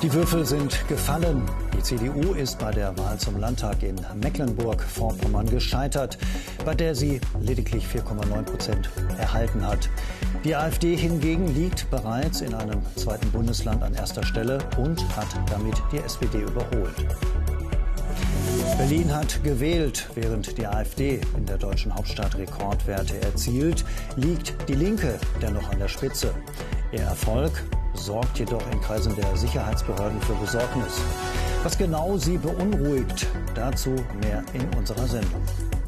Die Würfel sind gefallen. Die CDU ist bei der Wahl zum Landtag in Mecklenburg-Vorpommern gescheitert, bei der sie lediglich 4,9% erhalten hat. Die AfD hingegen liegt bereits in einem zweiten Bundesland an erster Stelle und hat damit die SPD überholt. Berlin hat gewählt. Während die AfD in der deutschen Hauptstadt Rekordwerte erzielt, liegt die Linke dennoch an der Spitze. Ihr Erfolg sorgt jedoch in Kreisen der Sicherheitsbehörden für Besorgnis. Was genau sie beunruhigt, dazu mehr in unserer Sendung.